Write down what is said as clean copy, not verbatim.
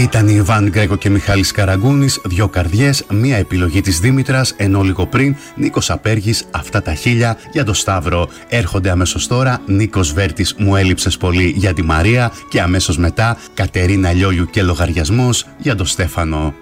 Ήταν η Ιβάν Γκρέκο και Μιχάλης Καραγκούνης, Δυο καρδιές, μία επιλογή της Δήμητρας, ενώ λίγο πριν Νίκος Απέργης, Αυτά τα χίλια για το Σταύρο. Έρχονται αμέσως τώρα Νίκος Βέρτης, Μου έλειψες πολύ για τη Μαρία, και αμέσως μετά Κατερίνα Λιόλιου και Λογαριασμός για τον Στέφανο.